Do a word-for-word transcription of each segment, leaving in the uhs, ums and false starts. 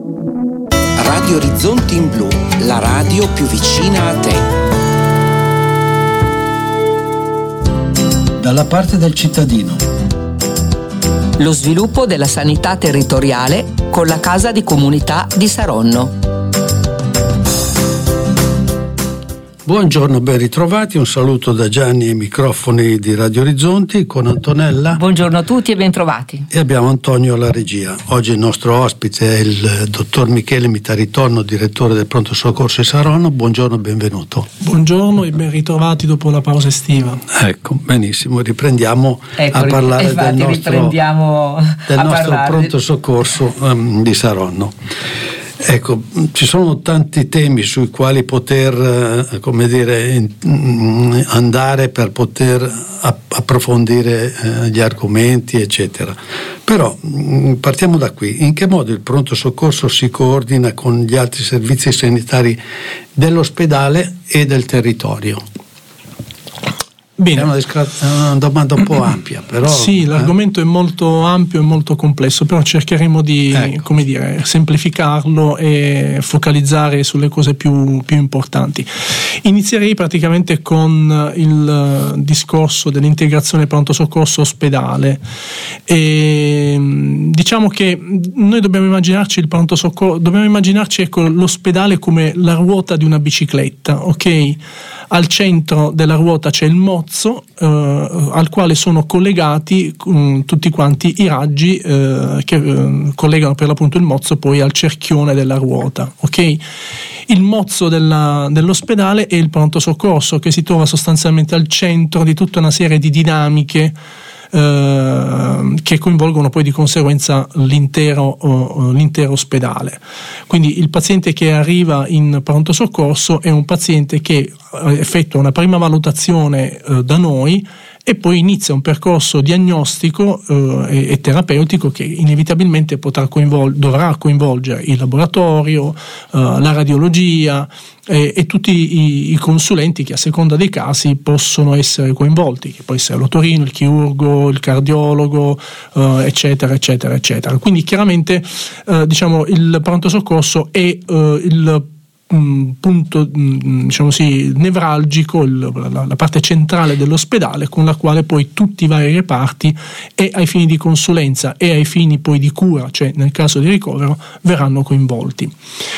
Radio Orizzonti in Blu, la radio più vicina a te. Dalla parte del cittadino. Lo sviluppo della sanità territoriale con la Casa di Comunità di Saronno. Buongiorno, ben ritrovati, un saluto da Gianni ai microfoni di Radio Orizzonti con Antonella. Buongiorno a tutti e ben trovati. E abbiamo Antonio alla regia. Oggi il nostro ospite è il dottor Michele Mitaritonno, direttore del Pronto Soccorso di Saronno. Buongiorno, benvenuto. Buongiorno e ben ritrovati dopo la pausa estiva. Ecco, benissimo, riprendiamo ecco, a parlare infatti, del nostro, del a nostro parlare. Pronto Soccorso um, di Saronno. Ecco, ci sono tanti temi sui quali poter, eh, come dire, in, andare per poter approfondire eh, gli argomenti, eccetera. Però mh, partiamo da qui. In che modo il pronto soccorso si coordina con gli altri servizi sanitari dell'ospedale e del territorio? Bene. È una, una domanda un po' ampia, però. Sì, l'argomento eh? è molto ampio e molto complesso, però cercheremo di ecco. come dire, semplificarlo e focalizzare sulle cose più, più importanti. Inizierei praticamente con il discorso dell'integrazione pronto soccorso ospedale. E, diciamo che noi dobbiamo immaginarci il pronto soccorso, dobbiamo immaginarci ecco, l'ospedale come la ruota di una bicicletta, ok? Al centro della ruota c'è il mozzo eh, al quale sono collegati um, tutti quanti i raggi eh, che eh, collegano per l'appunto il mozzo poi al cerchione della ruota, ok? Il mozzo della, dell'ospedale è il pronto soccorso, che si trova sostanzialmente al centro di tutta una serie di dinamiche Uh, che coinvolgono poi di conseguenza l'intero, uh, l'intero ospedale. Quindi il paziente che arriva in pronto soccorso è un paziente che effettua una prima valutazione uh, da noi e poi inizia un percorso diagnostico uh, e, e terapeutico che inevitabilmente potrà coinvol- dovrà coinvolgere il laboratorio, uh, la radiologia e, e tutti i, i consulenti che a seconda dei casi possono essere coinvolti, che può essere l'otorino, il chirurgo, il cardiologo, uh, eccetera, eccetera, eccetera. Quindi chiaramente uh, diciamo il pronto soccorso è uh, il punto diciamo sì, nevralgico, la, la parte centrale dell'ospedale con la quale poi tutti i vari reparti e ai fini di consulenza e ai fini poi di cura, cioè nel caso di ricovero, verranno coinvolti.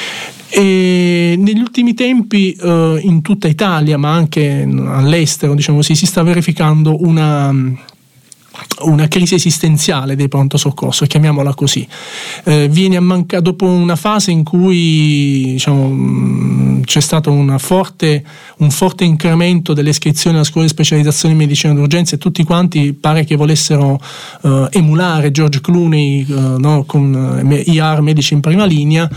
E negli ultimi tempi eh, in tutta Italia ma anche all'estero diciamo sì, si sta verificando una una crisi esistenziale dei pronto soccorso, chiamiamola così. Eh, viene a mancare dopo una fase in cui diciamo, c'è stato una forte, un forte incremento delle iscrizioni alla scuola di specializzazione in medicina d'urgenza e tutti quanti pare che volessero eh, emulare George Clooney eh, no, con eh, I R medici in prima linea.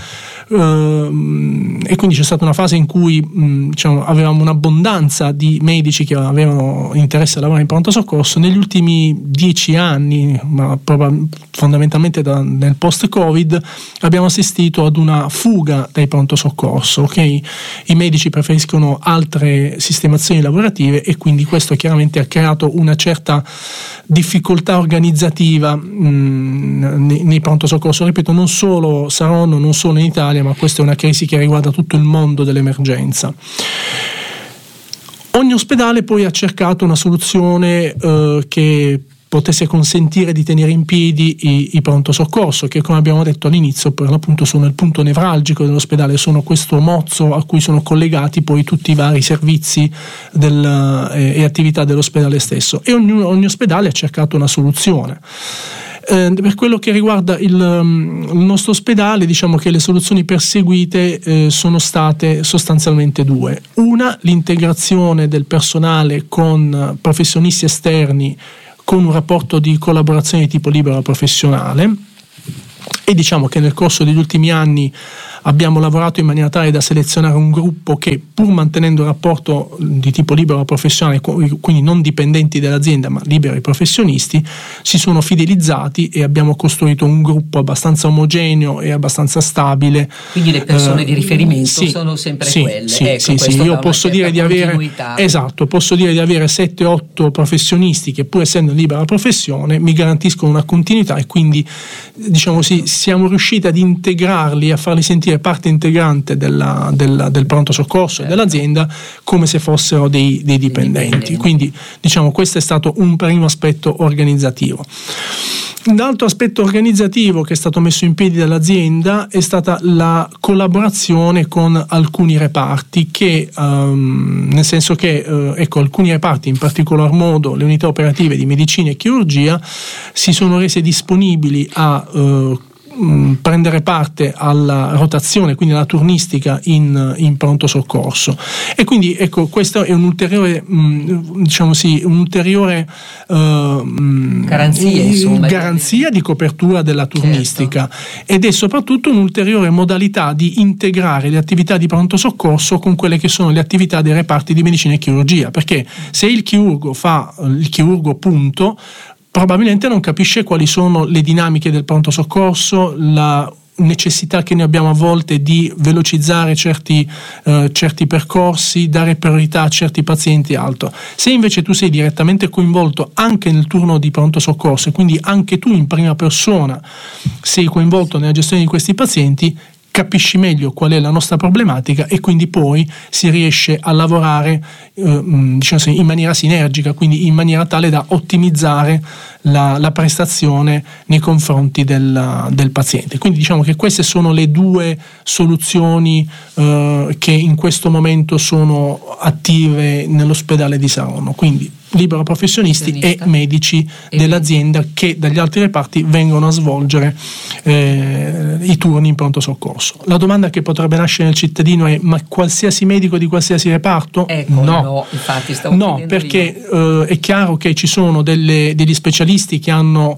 Uh, e quindi c'è stata una fase in cui mh, diciamo, avevamo un'abbondanza di medici che avevano interesse a lavorare in pronto soccorso. Negli ultimi dieci anni, ma proprio fondamentalmente da, nel post-Covid, abbiamo assistito ad una fuga dai pronto soccorso, okay? I medici preferiscono altre sistemazioni lavorative e quindi questo chiaramente ha creato una certa difficoltà organizzativa mh, nei, nei pronto soccorso. Ripeto, non solo Saronno, non solo in Italia, ma questa è una crisi che riguarda tutto il mondo dell'emergenza. Ogni ospedale poi ha cercato una soluzione eh, che potesse consentire di tenere in piedi i, i pronto soccorso, che come abbiamo detto all'inizio per l'appunto sono il punto nevralgico dell'ospedale, sono questo mozzo a cui sono collegati poi tutti i vari servizi del, eh, e attività dell'ospedale stesso, e ogni, ogni ospedale ha cercato una soluzione. Eh, per quello che riguarda il, il nostro ospedale, diciamo che le soluzioni perseguite eh, sono state sostanzialmente due. Una, l'integrazione del personale con professionisti esterni con un rapporto di collaborazione di tipo libero professionale, e diciamo che nel corso degli ultimi anni abbiamo lavorato in maniera tale da selezionare un gruppo che, pur mantenendo un rapporto di tipo libero professionale, quindi non dipendenti dall'azienda ma liberi professionisti, si sono fidelizzati e abbiamo costruito un gruppo abbastanza omogeneo e abbastanza stabile. Quindi le persone eh, di riferimento sì, sono sempre sì, quelle. Sì, ecco, sì, sì. Io posso dire di avere esatto, posso dire di avere sette otto professionisti che, pur essendo libera professione, mi garantiscono una continuità, e quindi, diciamo così, siamo riusciti ad integrarli, a farli sentire parte integrante della, della, del pronto soccorso, certo, e dell'azienda, come se fossero dei, dei dipendenti. Quindi, diciamo, questo è stato un primo aspetto organizzativo. Un altro aspetto organizzativo che è stato messo in piedi dall'azienda è stata la collaborazione con alcuni reparti che, um, nel senso che uh, ecco, alcuni reparti, in particolar modo le unità operative di medicina e chirurgia, si sono rese disponibili a uh, prendere parte alla rotazione, quindi alla turnistica in, in pronto soccorso, e quindi ecco, questo è un ulteriore diciamo sì, un'ulteriore uh, garanzia, insomma, garanzia di copertura della turnistica, certo, ed è soprattutto un'ulteriore modalità di integrare le attività di pronto soccorso con quelle che sono le attività dei reparti di medicina e chirurgia, perché se il chirurgo fa il chirurgo punto, probabilmente non capisce quali sono le dinamiche del pronto soccorso, la necessità che noi abbiamo a volte di velocizzare certi, eh, certi percorsi, dare priorità a certi pazienti, altro. Se invece tu sei direttamente coinvolto anche nel turno di pronto soccorso, e quindi anche tu in prima persona sei coinvolto nella gestione di questi pazienti, capisci meglio qual è la nostra problematica, e quindi poi si riesce a lavorare eh, diciamo in maniera sinergica, quindi in maniera tale da ottimizzare la, la prestazione nei confronti del, del paziente. Quindi diciamo che queste sono le due soluzioni eh, che in questo momento sono attive nell'ospedale di Saronno, quindi libero professionisti e medici e dell'azienda che dagli altri reparti vengono a svolgere eh, i turni in pronto soccorso. La domanda che potrebbe nascere nel cittadino è: ma qualsiasi medico di qualsiasi reparto? Ecco, no, no, infatti stavo no, perché eh, è chiaro che ci sono delle, degli specialisti che hanno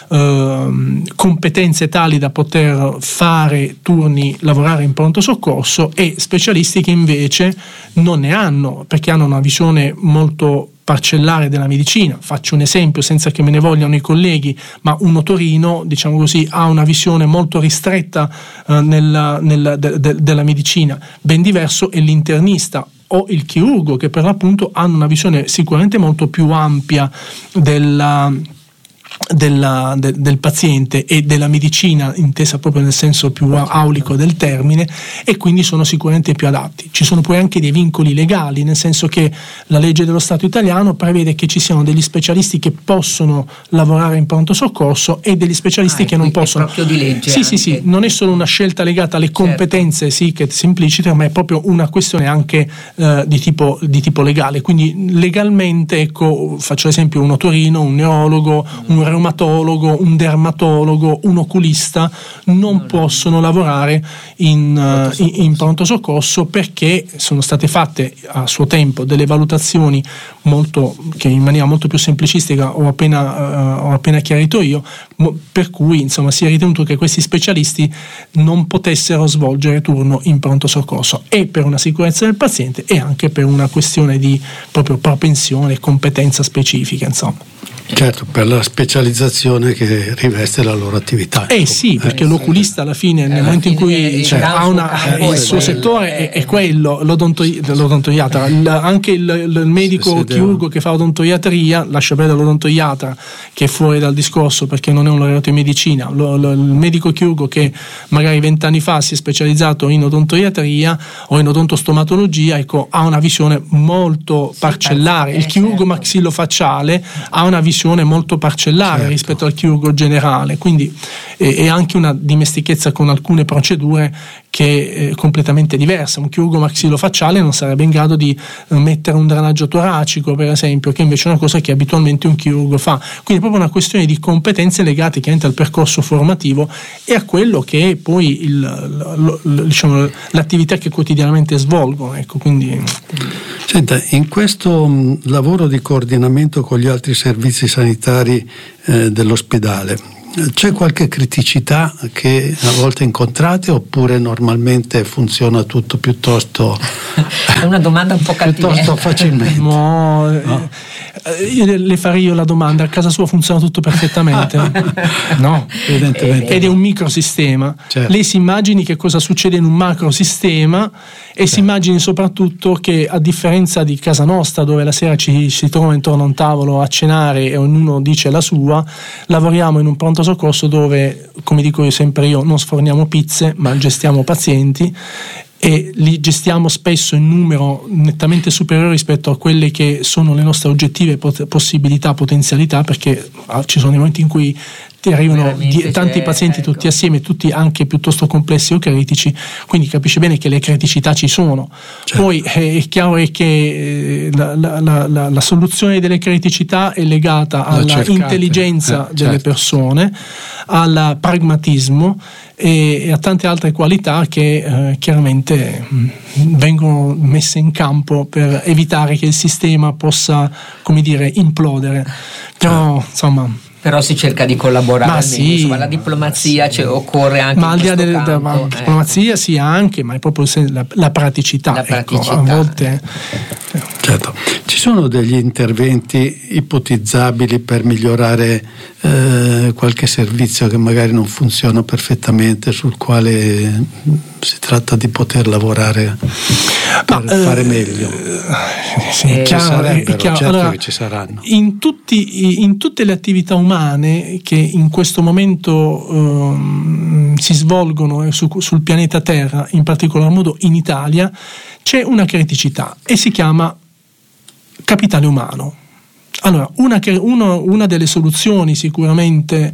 eh, competenze tali da poter fare turni, lavorare in pronto soccorso, e specialisti che invece non ne hanno, perché hanno una visione molto parcellare della medicina. Faccio un esempio senza che me ne vogliano i colleghi, ma un otorino, diciamo così, ha una visione molto ristretta eh, nella, nella, de, de, della medicina. Ben diverso è l'internista o il chirurgo, che per l'appunto hanno una visione sicuramente molto più ampia della Della, de, del paziente e della medicina, intesa proprio nel senso più aulico del termine, e quindi sono sicuramente più adatti. Ci sono poi anche dei vincoli legali, nel senso che la legge dello Stato italiano prevede che ci siano degli specialisti che possono lavorare in pronto soccorso e degli specialisti ah, che non possono. È proprio di legge. Sì, anche. sì, sì, non è solo una scelta legata alle competenze, certo, sì, che simplicite, ma è proprio una questione anche eh, di tipo di tipo legale. Quindi legalmente, ecco, faccio esempio un otorino, un neurologo, mm. un reumatologo, un dermatologo, un oculista non possono lavorare in, uh, in, in pronto soccorso, perché sono state fatte a suo tempo delle valutazioni molto, che in maniera molto più semplicistica ho appena, uh, ho appena chiarito io, per cui insomma si è ritenuto che questi specialisti non potessero svolgere turno in pronto soccorso, e per una sicurezza del paziente e anche per una questione di proprio propensione e competenza specifica, insomma. Certo, per la specializzazione che riveste la loro attività. Eh sì, perché eh, l'oculista alla fine, nel eh, momento in cui cioè, ha una, eh, il suo settore è, è quello, l'odonto, l'odontoiatra. Il, anche il, il medico chirurgo che fa odontoiatria, lascia perdere l'odontoiatra che è fuori dal discorso perché non è un laureato in medicina, lo, lo, il medico chirurgo che magari vent'anni fa si è specializzato in odontoiatria o in odontostomatologia, ecco, ha una visione molto parcellare. Il chirurgo maxillofacciale ha una visione molto parcellare, certo, rispetto al chirurgo generale, quindi è, è anche una dimestichezza con alcune procedure che è completamente diversa. Un chirurgo maxillofacciale non sarebbe in grado di mettere un drenaggio toracico, per esempio, che invece è una cosa che abitualmente un chirurgo fa. Quindi è proprio una questione di competenze legate chiaramente al percorso formativo e a quello che è poi il, lo, lo, diciamo, l'attività che quotidianamente svolgono, ecco, quindi... Senta, in questo mh, lavoro di coordinamento con gli altri servizi sanitari eh, dell'ospedale, c'è qualche criticità che a volte incontrate oppure normalmente funziona tutto piuttosto è una domanda un po' cattiva, piuttosto facilmente? No, no. Io le farei io la domanda: a casa sua funziona tutto perfettamente? No, evidentemente ed è un microsistema. Certo. Lei si immagini che cosa succede in un macrosistema e certo. si immagini soprattutto che, a differenza di casa nostra, dove la sera ci si trova intorno a un tavolo a cenare e ognuno dice la sua, lavoriamo in un pronto soccorso dove, come dico io sempre io, non sforniamo pizze ma gestiamo pazienti, e li gestiamo spesso in numero nettamente superiore rispetto a quelle che sono le nostre oggettive pot- possibilità, potenzialità, perché ah, ci sono i momenti in cui ti arrivano di, tanti pazienti ecco. tutti assieme, tutti anche piuttosto complessi o critici, quindi capisci bene che le criticità ci sono. Certo. Poi eh, è chiaro è che la, la, la, la soluzione delle criticità è legata alla intelligenza eh, delle certo. persone, al pragmatismo e, e a tante altre qualità che eh, chiaramente mh, vengono messe in campo per evitare che il sistema possa, come dire, implodere. Però certo. insomma però si cerca di collaborare ma almeno, sì, insomma, la diplomazia cioè, occorre anche ma in al di là questo della campo, diplomazia ecco. sì anche, ma è proprio la, la praticità, la praticità ecco, a volte certo. Ci sono degli interventi ipotizzabili per migliorare eh, qualche servizio che magari non funziona perfettamente, sul quale si tratta di poter lavorare per ma, fare eh, meglio? Sì, eh, chiaro, ci sarebbero, chiaro. certo Allora, che ci saranno. In, tutti, in tutte le attività umane che in questo momento um, si svolgono su, sul pianeta Terra, in particolar modo in Italia, c'è una criticità e si chiama capitale umano. Allora, una, uno, una delle soluzioni sicuramente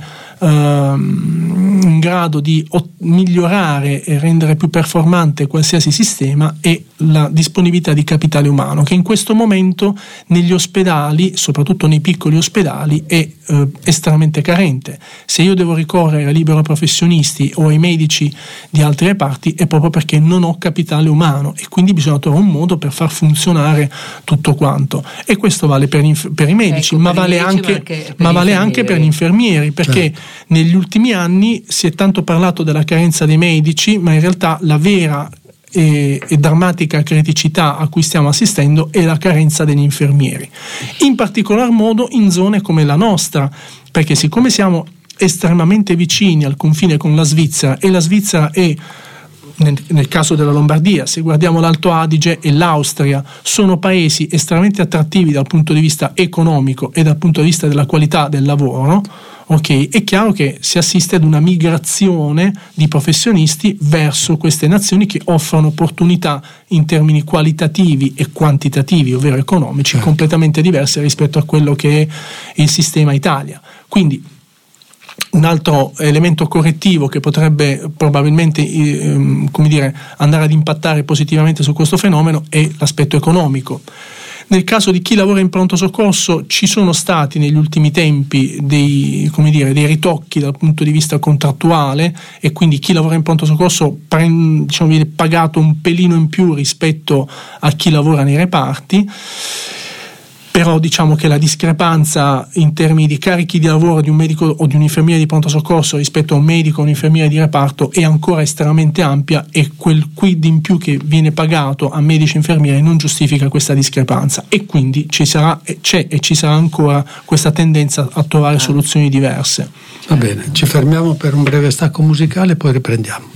ehm, in grado di ot- migliorare e rendere più performante qualsiasi sistema è la disponibilità di capitale umano, che in questo momento negli ospedali, soprattutto nei piccoli ospedali, è eh, estremamente carente. Se io devo ricorrere ai libero professionisti o ai medici di altri reparti è proprio perché non ho capitale umano e quindi bisogna trovare un modo per far funzionare tutto quanto, e questo vale per, inf- per i medici, ecco, ma, vale medici anche, ma, anche ma vale anche per gli infermieri, perché certo. negli ultimi anni si è tanto parlato della carenza dei medici, ma in realtà la vera e, e drammatica criticità a cui stiamo assistendo è la carenza degli infermieri, in particolar modo in zone come la nostra, perché siccome siamo estremamente vicini al confine con la Svizzera, e la Svizzera è, nel, nel caso della Lombardia, se guardiamo l'Alto Adige e l'Austria, sono paesi estremamente attrattivi dal punto di vista economico e dal punto di vista della qualità del lavoro, ok, è chiaro che si assiste ad una migrazione di professionisti verso queste nazioni che offrono opportunità in termini qualitativi e quantitativi, ovvero economici, completamente diverse rispetto a quello che è il sistema Italia. Quindi un altro elemento correttivo che potrebbe probabilmente ehm, come dire, andare ad impattare positivamente su questo fenomeno è l'aspetto economico. Nel caso di chi lavora in pronto soccorso ci sono stati negli ultimi tempi dei, come dire, dei ritocchi dal punto di vista contrattuale, e quindi chi lavora in pronto soccorso prende, diciamo, viene pagato un pelino in più rispetto a chi lavora nei reparti. Però diciamo che la discrepanza in termini di carichi di lavoro di un medico o di un infermiere di pronto soccorso rispetto a un medico o un infermiere di reparto è ancora estremamente ampia, e quel quid in più che viene pagato a medici e infermieri non giustifica questa discrepanza, e quindi ci sarà, c'è e ci sarà ancora questa tendenza a trovare soluzioni diverse. Va bene, ci fermiamo per un breve stacco musicale e poi riprendiamo.